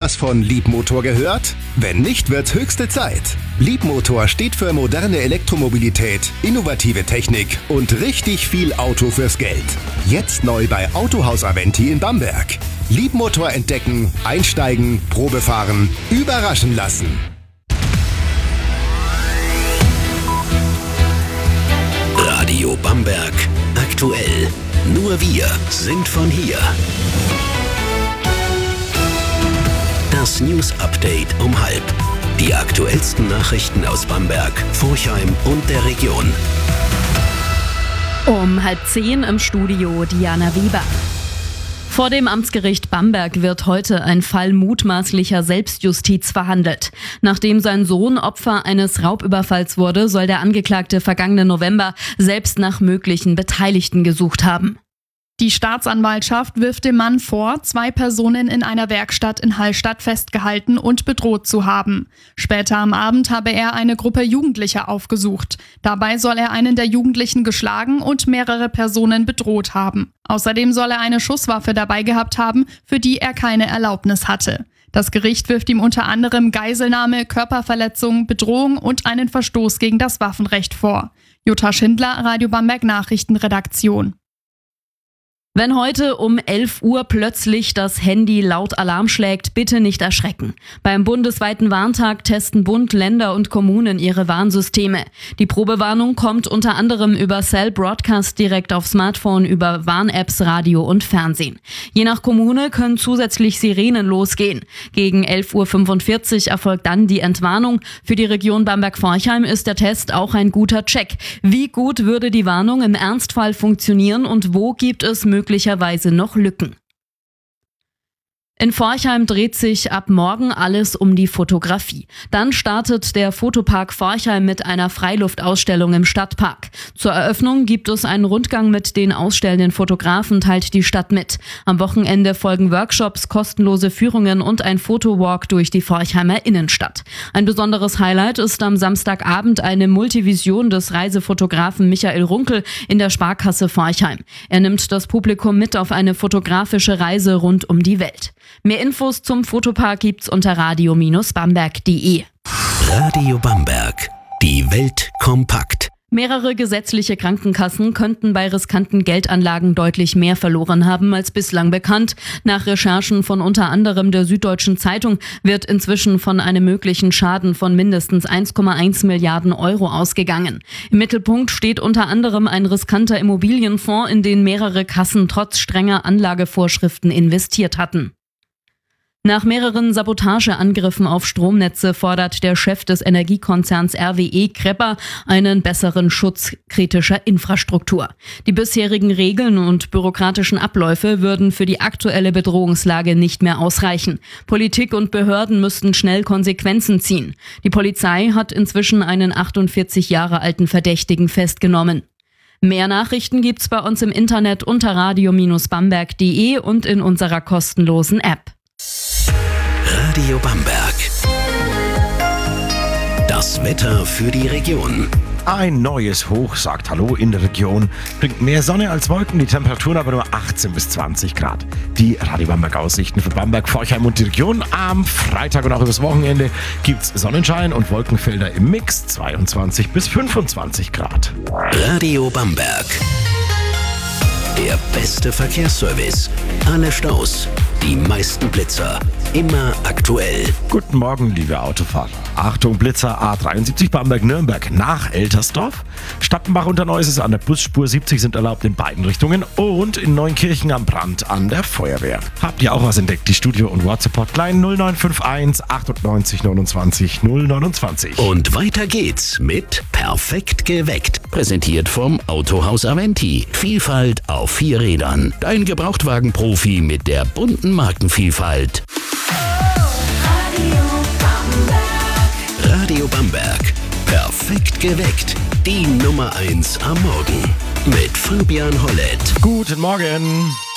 was von Liebmotor gehört? Wenn nicht, wird's höchste Zeit. Liebmotor steht für moderne Elektromobilität, innovative Technik und richtig viel Auto fürs Geld. Jetzt neu bei Autohaus Aventi in Bamberg. Liebmotor entdecken, einsteigen, Probefahren, überraschen lassen. Radio Bamberg aktuell. Nur wir sind von hier. Das News Update um 12:30. Die aktuellsten Nachrichten aus Bamberg, Forchheim und der Region. Um 9:30 im Studio Diana Weber. Vor dem Amtsgericht Bamberg wird heute ein Fall mutmaßlicher Selbstjustiz verhandelt. Nachdem sein Sohn Opfer eines Raubüberfalls wurde, soll der Angeklagte vergangenen November selbst nach möglichen Beteiligten gesucht haben. Die Staatsanwaltschaft wirft dem Mann vor, 2 Personen in einer Werkstatt in Hallstatt festgehalten und bedroht zu haben. Später am Abend habe er eine Gruppe Jugendlicher aufgesucht. Dabei soll er einen der Jugendlichen geschlagen und mehrere Personen bedroht haben. Außerdem soll er eine Schusswaffe dabei gehabt haben, für die er keine Erlaubnis hatte. Das Gericht wirft ihm unter anderem Geiselnahme, Körperverletzung, Bedrohung und einen Verstoß gegen das Waffenrecht vor. Jutta Schindler, Radio Bamberg Nachrichtenredaktion. Wenn heute um 11 Uhr plötzlich das Handy laut Alarm schlägt, bitte nicht erschrecken. Beim bundesweiten Warntag testen Bund, Länder und Kommunen ihre Warnsysteme. Die Probewarnung kommt unter anderem über Cell Broadcast direkt auf Smartphone, über Warn-Apps, Radio und Fernsehen. Je nach Kommune können zusätzlich Sirenen losgehen. Gegen 11:45 Uhr erfolgt dann die Entwarnung. Für die Region Bamberg-Forchheim ist der Test auch ein guter Check. Wie gut würde die Warnung im Ernstfall funktionieren und wo gibt es möglicherweise noch Lücken? In Forchheim dreht sich ab morgen alles um die Fotografie. Dann startet der Fotopark Forchheim mit einer Freiluftausstellung im Stadtpark. Zur Eröffnung gibt es einen Rundgang mit den ausstellenden Fotografen, teilt die Stadt mit. Am Wochenende folgen Workshops, kostenlose Führungen und ein Fotowalk durch die Forchheimer Innenstadt. Ein besonderes Highlight ist am Samstagabend eine Multivision des Reisefotografen Michael Runkel in der Sparkasse Forchheim. Er nimmt das Publikum mit auf eine fotografische Reise rund um die Welt. Mehr Infos zum Fotopark gibt's unter radio-bamberg.de. Radio Bamberg. Die Welt kompakt. Mehrere gesetzliche Krankenkassen könnten bei riskanten Geldanlagen deutlich mehr verloren haben als bislang bekannt. Nach Recherchen von unter anderem der Süddeutschen Zeitung wird inzwischen von einem möglichen Schaden von mindestens 1,1 Milliarden Euro ausgegangen. Im Mittelpunkt steht unter anderem ein riskanter Immobilienfonds, in den mehrere Kassen trotz strenger Anlagevorschriften investiert hatten. Nach mehreren Sabotageangriffen auf Stromnetze fordert der Chef des Energiekonzerns RWE Krepper einen besseren Schutz kritischer Infrastruktur. Die bisherigen Regeln und bürokratischen Abläufe würden für die aktuelle Bedrohungslage nicht mehr ausreichen. Politik und Behörden müssten schnell Konsequenzen ziehen. Die Polizei hat inzwischen einen 48 Jahre alten Verdächtigen festgenommen. Mehr Nachrichten gibt's bei uns im Internet unter radio-bamberg.de und in unserer kostenlosen App. Radio Bamberg. Das Wetter für die Region. Ein neues Hoch sagt Hallo in der Region, bringt mehr Sonne als Wolken, die Temperaturen aber nur 18 bis 20 Grad. Die Radio Bamberg Aussichten für Bamberg, Forchheim und die Region. Am Freitag und auch übers Wochenende gibt's Sonnenschein und Wolkenfelder im Mix, 22 bis 25 Grad. Radio Bamberg. Der beste Verkehrsservice. Alle Staus, die meisten Blitzer. Immer aktuell. Guten Morgen, liebe Autofahrer. Achtung, Blitzer A73 Bamberg-Nürnberg nach Eltersdorf. Stappenbach unter Neuses an der Busspur 70 sind erlaubt in beiden Richtungen und in Neunkirchen am Brand an der Feuerwehr. Habt ihr auch was entdeckt? Die Studio- und WhatsApp-Hotline 0951 98 29 029. Und weiter geht's mit Perfekt geweckt. Präsentiert vom Autohaus Aventi. Vielfalt auf 4 Rädern. Dein Gebrauchtwagen-Profi mit der bunten Markenvielfalt. Radio Bamberg. Perfekt geweckt. Die Nummer 1 am Morgen. Mit Fabian Hollett. Guten Morgen.